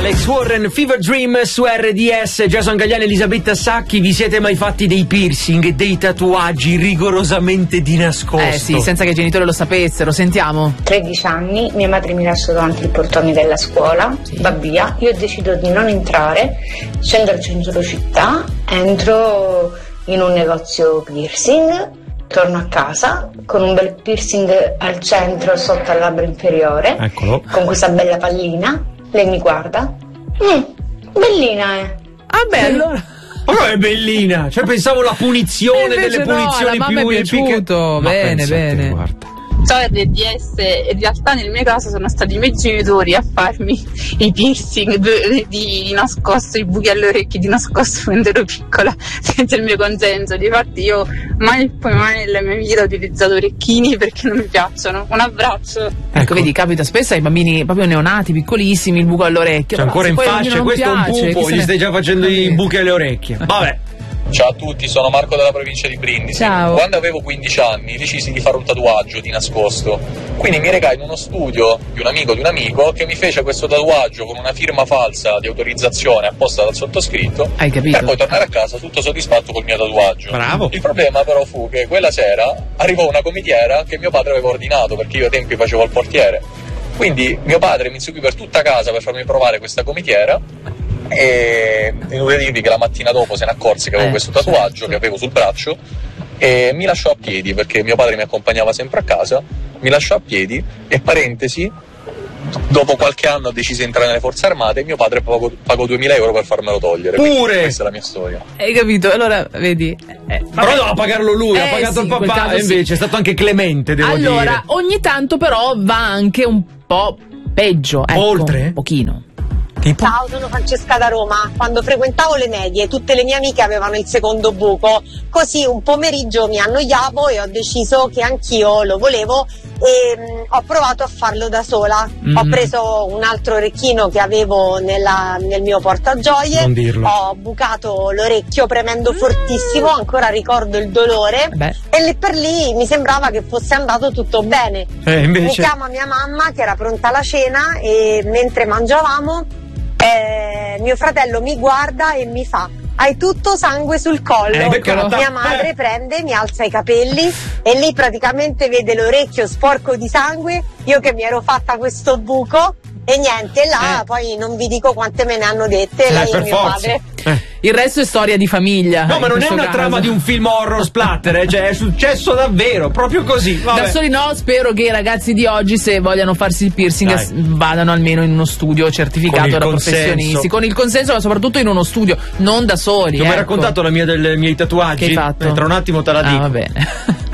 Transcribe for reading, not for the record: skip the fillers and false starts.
Alex Warren, Fever Dream su RDS. Jason Gagliani, Elisabetta Sacchi. Vi siete mai fatti dei piercing e dei tatuaggi rigorosamente di nascosto? Sì, senza che i genitori lo sapessero. Sentiamo. 13 anni, mia madre mi lascia davanti il portone della scuola, va via, io decido di non entrare, scendo al centro città, entro in un negozio piercing, torno a casa con un bel piercing al centro sotto al labbro inferiore. Eccolo. Con questa bella pallina. Lei mi guarda, bellina Allora. Ma come è bellina? Cioè pensavo la punizione delle punizioni alla mamma più è piaciuto. epiche. Bene. Guarda. Ciao RDS, in realtà nel mio caso sono stati i miei genitori a farmi i piercing di nascosto, i buchi alle orecchie di nascosto quando ero piccola, senza il mio consenso. Difatti io mai nella mia vita ho utilizzato orecchini perché non mi piacciono. Un abbraccio. Ecco, vedi, capita spesso ai bambini proprio neonati, piccolissimi, il buco all'orecchio. C'è ancora in faccia, questo è un pupo, gli stai già facendo i buchi alle orecchie. Vabbè. Ciao a tutti, sono Marco della provincia di Brindisi. Ciao. Quando avevo 15 anni decisi di fare un tatuaggio di nascosto, quindi mi recai in uno studio di un amico che mi fece questo tatuaggio con una firma falsa di autorizzazione apposta dal sottoscritto. Hai capito? Per poi tornare a casa tutto soddisfatto col mio tatuaggio. Bravo. Il problema però fu che quella sera arrivò una comitiera che mio padre aveva ordinato, perché io ai tempi facevo il portiere. Quindi mio padre mi seguì per tutta casa per farmi provare questa comitiera. E devo dirvi che la mattina dopo se ne accorse che avevo questo tatuaggio che avevo sul braccio e mi lasciò a piedi, perché mio padre mi accompagnava sempre a casa, mi lasciò a piedi e, parentesi, dopo qualche anno ho deciso di entrare nelle forze armate e mio padre pagò 2.000 euro per farmelo togliere. Pure! Questa è la mia storia. Hai capito? Allora, vedi. Però doveva pagarlo lui, ha pagato il papà, e invece è stato anche clemente, devo dire. Allora, ogni tanto però va anche un po' peggio. Ecco, oltre? Un pochino. Ciao, sono Francesca da Roma. Quando frequentavo le medie tutte le mie amiche avevano il secondo buco, così un pomeriggio mi annoiavo e ho deciso che anch'io lo volevo e ho provato a farlo da sola. Ho preso un altro orecchino che avevo nel mio portagioie, Non dirlo. ho bucato l'orecchio premendo fortissimo, ancora ricordo il dolore e lì per lì mi sembrava che fosse andato tutto bene. Invece... Mi chiama mia mamma che era pronta la cena e mentre mangiavamo mio fratello mi guarda e mi fa: hai tutto sangue sul collo. Mia madre prende, mi alza i capelli e lì praticamente vede l'orecchio sporco di sangue, io che mi ero fatta questo buco e niente, là poi non vi dico quante me ne hanno dette, lei e mio padre. Il resto è storia di famiglia. No, ma non è una caso. trama di un film horror splatter, cioè è successo davvero, proprio così. Vabbè. Da soli no, spero che i ragazzi di oggi, se vogliono farsi il piercing, vadano almeno in uno studio certificato da professionisti, con il consenso, ma soprattutto in uno studio, non da soli. Ti ho mai raccontato la mia dei miei tatuaggi? Che hai fatto? Tra un attimo te la dico. Va bene.